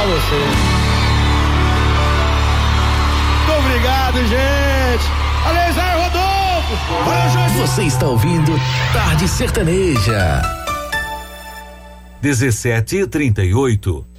Só você. Muito obrigado, gente. Valeu, Zé Rodolfo. Valeu, Jorge. Você está ouvindo Tarde Sertaneja. 17h38.